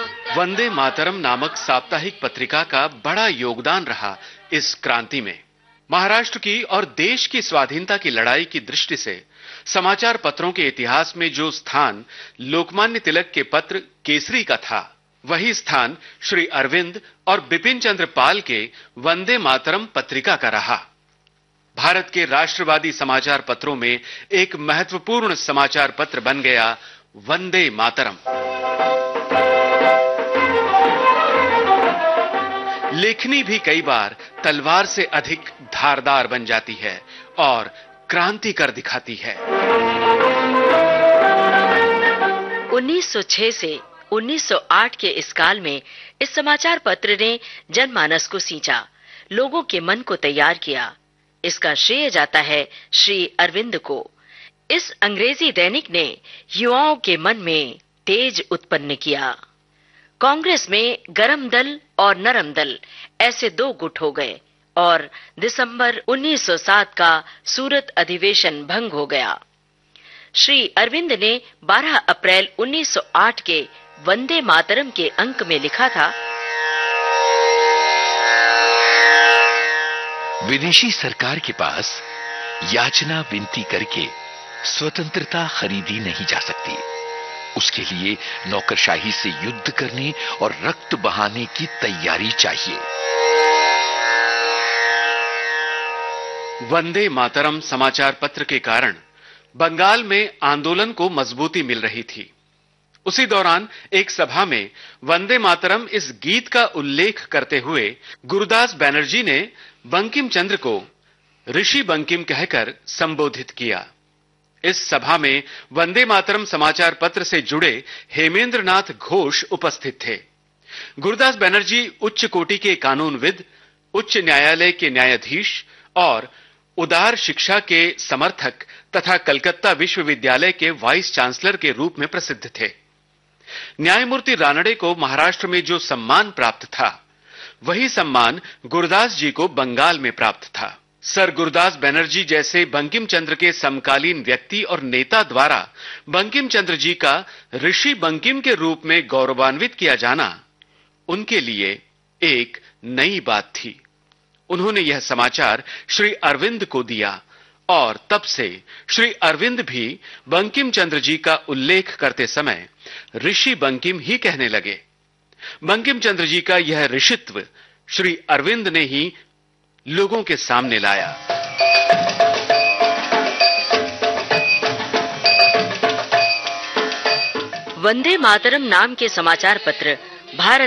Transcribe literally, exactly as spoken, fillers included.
वंदे मातरम नामक साप्ताहिक पत्रिका का बड़ा योगदान रहा इस क्रांति में। महाराष्ट्र की और देश की स्वाधीनता की लड़ाई की दृष्टि से समाचार पत्रों के इतिहास में जो स्थान लोकमान्य तिलक के पत्र केसरी का था, वही स्थान श्री अरविंद और बिपिन चंद्र पाल के वंदे मातरम पत्रिका का रहा। भारत के राष्ट्रवादी समाचार पत्रों में एक महत्वपूर्ण समाचार पत्र बन गया वंदे मातरम। लेखनी भी कई बार तलवार से अधिक धारदार बन जाती है और क्रांति कर दिखाती है। उन्नीस सौ छह से उन्नीस सौ आठ के इस काल में इस समाचार पत्र ने जनमानस को सींचा, लोगों के मन को तैयार किया। इसका श्रेय जाता है श्री अरविंद को। इस अंग्रेजी दैनिक ने युवाओं के मन में तेज उत्पन्न किया। कांग्रेस में गरम दल और नरम दल ऐसे दो गुट हो गए और दिसंबर उन्नीस सौ सात का सूरत अधिवेशन भंग हो गया। श्री अरविंद ने बारह अप्रैल उन्नीस सौ आठ के वंदे मातरम के अंक में लिखा था, विदेशी सरकार के पास याचना विनती करके स्वतंत्रता खरीदी नहीं जा सकती। उसके लिए नौकरशाही से युद्ध करने और रक्त बहाने की तैयारी चाहिए। वंदे मातरम समाचार पत्र के कारण बंगाल में आंदोलन को मजबूती मिल रही थी। उसी दौरान एक सभा में वंदे मातरम इस गीत का उल्लेख करते हुए गुरुदास बनर्जी ने बंकिम चंद्र को ऋषि बंकिम कहकर संबोधित किया। इस सभा में वंदे मातरम समाचार पत्र से जुड़े हेमेंद्र नाथ घोष उपस्थित थे। गुरुदास बनर्जी उच्च कोटि के कानूनविद, उच्च न्यायालय के न्यायाधीश और उदार शिक्षा के समर्थक तथा कलकत्ता विश्वविद्यालय के वाइस चांसलर के रूप में प्रसिद्ध थे। न्यायमूर्ति रानडे को महाराष्ट्र में जो सम्मान प्राप्त था, वही सम्मान गुरुदास जी को बंगाल में प्राप्त था। सर गुरुदास बनर्जी जैसे बंकिम चंद्र के समकालीन व्यक्ति और नेता द्वारा बंकिम चंद्र जी का ऋषि बंकिम के रूप में गौरवान्वित किया जाना उनके लिए एक नई बात थी। उन्होंने यह समाचार श्री अरविंद को दिया और तब से श्री अरविंद भी बंकिम चंद्र जी का उल्लेख करते समय ऋषि बंकिम ही कहने लगे। बंकिम चंद्र जी का यह ऋषित्व श्री अरविंद ने ही लोगों के सामने लाया। वंदे मातरम नाम के समाचार पत्र भारत